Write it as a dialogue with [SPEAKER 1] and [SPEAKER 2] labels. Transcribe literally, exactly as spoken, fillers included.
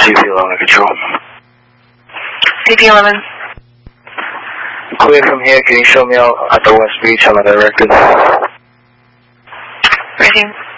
[SPEAKER 1] C P eleven control.
[SPEAKER 2] C P eleven.
[SPEAKER 1] Clear from here, can you show me out at the West Beach on the directed?
[SPEAKER 2] Right here.